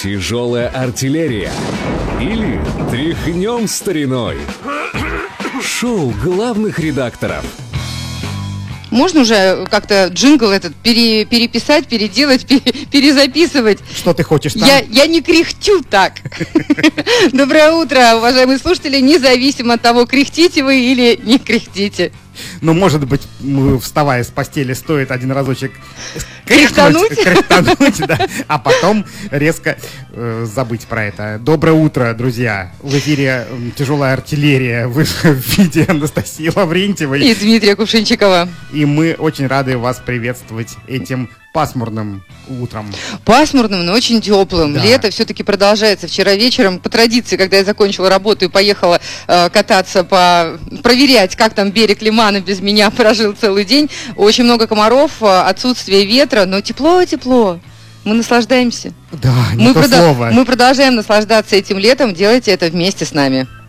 Тяжелая артиллерия или тряхнем стариной. Шоу главных редакторов. Можно уже как-то джингл этот переписать, переделать, перезаписывать? Что ты хочешь там? Я не кряхтю так. Доброе утро, уважаемые слушатели, независимо от того, кряхтите вы или не кряхтите. Ну, может быть, вставая с постели, стоит один разочек Кряхтануть, да, а потом резко забыть про это. Доброе утро, друзья. В эфире «Тяжелая артиллерия» в виде Анастасии Лаврентьевой и Дмитрия Кувшинчикова. И мы очень рады вас приветствовать этим пасмурным утром. Пасмурным, но очень теплым. Да. Лето все-таки продолжается. Вчера вечером, по традиции, когда я закончила работу и поехала кататься, проверять, как там берег Лимана без меня прожил целый день. Очень много комаров, отсутствие ветра, но тепло. Мы наслаждаемся. Да, не то слово. Мы продолжаем наслаждаться этим летом. Делайте это вместе с нами.